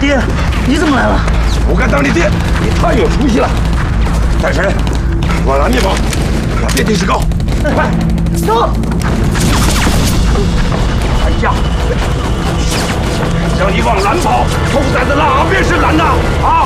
爹，你怎么来了？ 不该当你爹，你太有出息了。大神，往南面跑，把遍地是高，快走！ 哎呀，叫你往南跑，后仔的哪边是南呐？啊！